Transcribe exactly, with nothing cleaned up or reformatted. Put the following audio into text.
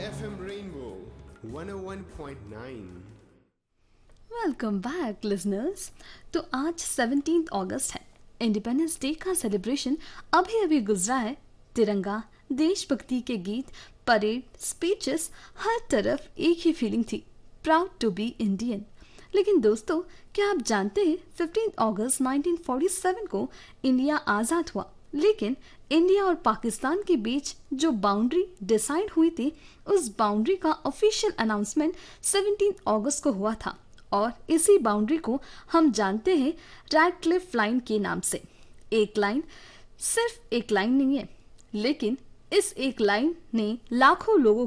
F M Rainbow one oh one point nine। Welcome back listeners. तो आज seventeen अगस्त है। Independence day का celebration अभी अभी गुजरा है। तिरंगा, देशभक्ति के गीत, परेड, स्पीचेस, हर तरफ एक ही फीलिंग थी, प्राउड टू बी इंडियन। लेकिन दोस्तों, क्या आप जानते हैं फिफ्टीन अगस्त नाइनटीन फोर्टी सेवन को इंडिया आज़ाद हुआ, लेकिन इंडिया और पाकिस्तान के बीच जो बाउंड्री डिसाइड हुई थी, उस बाउंड्री का ऑफिशियल अनाउंसमेंट सेवनटीन अगस्त को हुआ था। और इसी बाउंड्री को हम जानते हैं रैडक्लिफ लाइन के नाम से। एक लाइन सिर्फ एक लाइन नहीं है, लेकिन इस एक लाइन ने लाखों लोगों